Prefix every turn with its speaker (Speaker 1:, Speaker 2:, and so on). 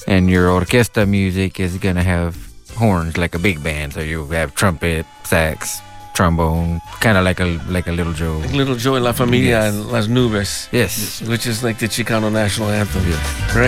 Speaker 1: And your orquesta music is gonna have horns like a big band. So you have trumpet, sax, trombone, kind of like a Little Joe.
Speaker 2: Little Joe y La Familia
Speaker 1: Yes.
Speaker 2: en Las Nubes.
Speaker 1: Yes.
Speaker 2: Which is like the Chicano national anthem.
Speaker 1: Yes.
Speaker 2: Right.